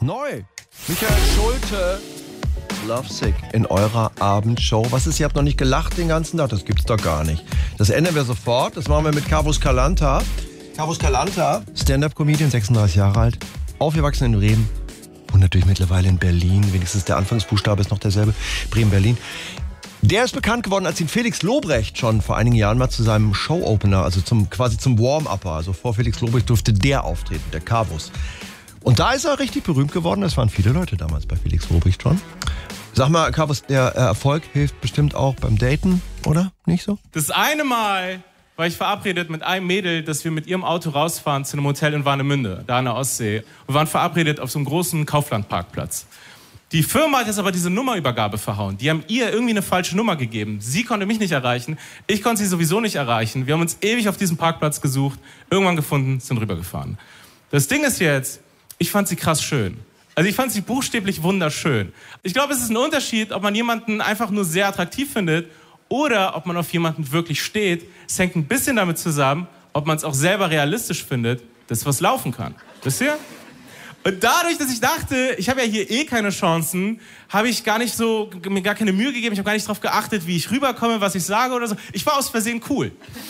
Neu. Michael Schulte. Lovesick in eurer Abendshow. Was ist, ihr habt noch nicht gelacht den ganzen Tag? Das gibt's doch gar nicht. Das ändern wir sofort. Das machen wir mit Carvus Calanta. Carvus Calanta, Stand-Up-Comedian, 36 Jahre alt, aufgewachsen in Bremen und natürlich mittlerweile in Berlin. Wenigstens der Anfangsbuchstabe ist noch derselbe. Bremen-Berlin. Der ist bekannt geworden, als ihn Felix Lobrecht schon vor einigen Jahren mal zu seinem Show-Opener, also quasi zum Warm-Upper, also vor Felix Lobrecht durfte der auftreten, der Carvus. Und da ist er richtig berühmt geworden. Das waren viele Leute damals bei Felix Lobrecht schon. Sag mal, Carvus, der Erfolg hilft bestimmt auch beim Daten, oder? Nicht so? Das eine Mal war ich verabredet mit einem Mädel, dass wir mit ihrem Auto rausfahren zu einem Hotel in Warnemünde, da an der Ostsee. Wir waren verabredet auf so einem großen Kauflandparkplatz. Die Firma hat jetzt aber diese Nummerübergabe verhauen. Die haben ihr irgendwie eine falsche Nummer gegeben. Sie konnte mich nicht erreichen, ich konnte sie sowieso nicht erreichen. Wir haben uns ewig auf diesem Parkplatz gesucht, irgendwann gefunden, sind rübergefahren. Das Ding ist jetzt, ich fand sie krass schön. Also ich fand sie buchstäblich wunderschön. Ich glaube, es ist ein Unterschied, ob man jemanden einfach nur sehr attraktiv findet oder ob man auf jemanden wirklich steht. Es hängt ein bisschen damit zusammen, ob man es auch selber realistisch findet, dass was laufen kann. Wisst ihr? Und dadurch, dass ich dachte, ich habe ja hier eh keine Chancen, habe ich mir gar keine Mühe gegeben. Ich habe gar nicht darauf geachtet, wie ich rüberkomme, was ich sage oder so. Ich war aus Versehen cool.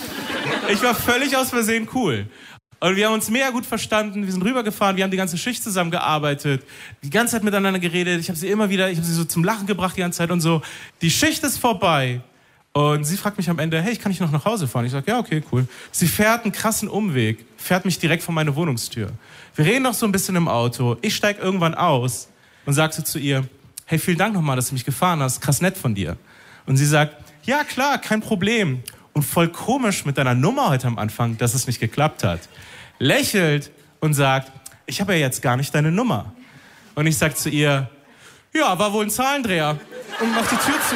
Ich war völlig aus Versehen cool. Und wir haben uns mega gut verstanden, wir sind rübergefahren, wir haben die ganze Schicht zusammengearbeitet, die ganze Zeit miteinander geredet, ich habe sie so zum Lachen gebracht die ganze Zeit und so. Die Schicht ist vorbei und sie fragt mich am Ende, hey, kann ich noch nach Hause fahren? Ich sage, ja, okay, cool. Sie fährt einen krassen Umweg, fährt mich direkt vor meine Wohnungstür. Wir reden noch so ein bisschen im Auto, ich steige irgendwann aus und sage so zu ihr, hey, vielen Dank nochmal, dass du mich gefahren hast, krass nett von dir. Und sie sagt, ja klar, kein Problem. Und voll komisch mit deiner Nummer heute am Anfang, dass es nicht geklappt hat. Lächelt und sagt, ich habe ja jetzt gar nicht deine Nummer. Und ich sag zu ihr, ja, war wohl ein Zahlendreher. Und mach die Tür zu.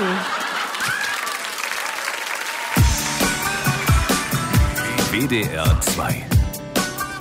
WDR 2